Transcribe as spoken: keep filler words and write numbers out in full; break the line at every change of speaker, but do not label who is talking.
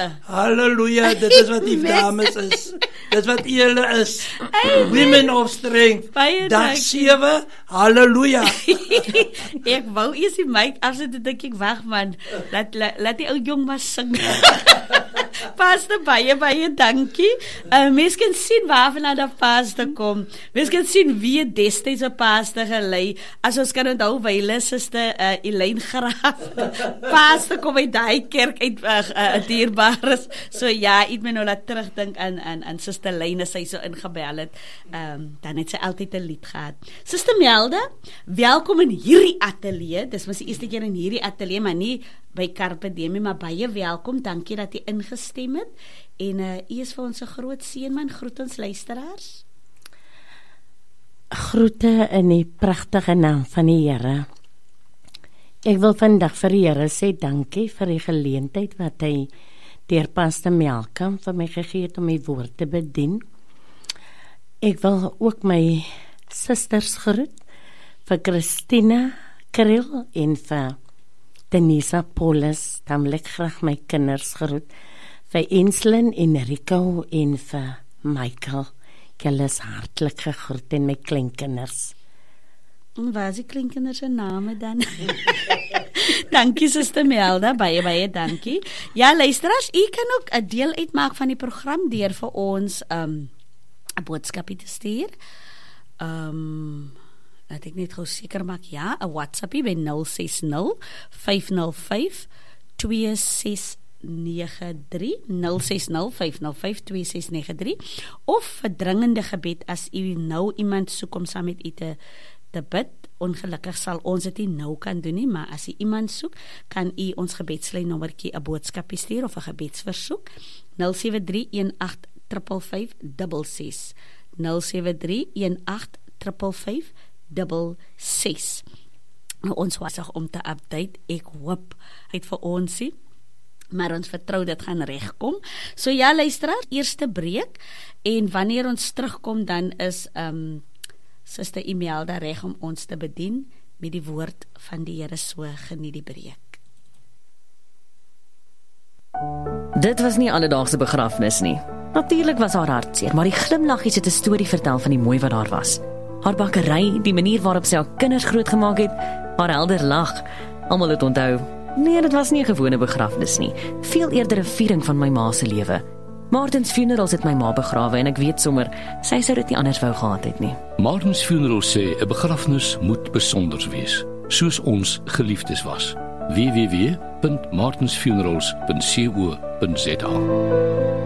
Halleluja, dit is wat die dames is. Dit is wat julle is. Amen. Women of strength. Dag sewe, halleluja.
Ek wou eers die mic afsit en dink ek wag man. Laat laat, laat die ou jong maar sing. Pastor, baie, baie dankie. Uh, mens kan sien waarvan die pastor kom. Mens kan sien wie destyds 'n pastor gelei. As ons kan onthou, wyle suster uh, Elaine Graaf. Pastor kom uit daai kerk uit uh, uh, dierbares. So ja, ek moet nou laat terugdink aan aan aan suster Elaine, sy so ingebel het. Um, dan het sy altyd 'n lied gehad. Suster Melde, welkom in hierdie ateljee. Dis mos die eerste keer in hierdie ateljee, maar nie by Carpe Diem, maar baie welkom. Dankie dat jy ingestem het. En uh, u is vir ons 'n groot seën man. Groet ons luisteraars.
Groete in die pragtige naam van die Here. Ek wil vandag vir die Here sê dankie vir die geleentheid wat hy deur Pastor Malcolm vir my gegee het om die woord te bedien. Ek wil ook my susters groet, vir Christina Kriel en vir Denisa Paulus, dan wil ek graag my kinders groet, vir Enslin en Rico en vir Michael. Julle is hartlik gegroet en my kleinkinders.
En waar is die kleinkinders se name dan? Dankie Suster Melda, baie baie dankie. Ja, luisteraars, u kan ook 'n deel uitmaak van die program deur vir ons 'n um, boodskapie te stuur. Ehm um, Laat ek net gou seker maak, ja, 'n WhatsAppie by nul ses nul, vyf nul vyf, twee ses nege drie, nul ses nul, vyf nul vyf, twee ses nege drie, of vir dringende gebed as u nou iemand soek om saam met u te, te bid. Ongelukkig sal ons dit nie nou kan doen nie, maar as u iemand soek, kan u ons gebedslyn nommertjie 'n boodskapie stuur of 'n gebedsversoek, nul sewe drie een agt vyf vyf vyf ses, nul sewe drie een agt vyf vyf dubbel ses. Nou, ons wasig om te update, ek hoop hy het vir ons sien, maar ons vertrou dit gaan regkom. So ja, luisteraar, eerste breek, en wanneer ons terugkom, dan is um, Suster Imelda reg om ons te bedien met die woord van die Here. So geniet die breek.
Dit was nie alledaagse begrafnis nie. Natuurlik was haar hartseer, maar die glimlaggies het 'n storie vertel van die mooi wat daar was. Haar bakkery, die manier waarop sy haar kinders grootgemaak het, haar helder lag, almal het onthou. Nee, dit was nie 'n gewone begrafnis nie, veel eerder 'n viering van my ma se lewe. Martins Funerals het my ma begrawe en ek weet sommer, sy sou dit nie anders wou gehad het nie.
Martins Funerals sê 'n begrafnis moet besonder wees, soos ons geliefdes was. w w w punt martins funerals punt co punt za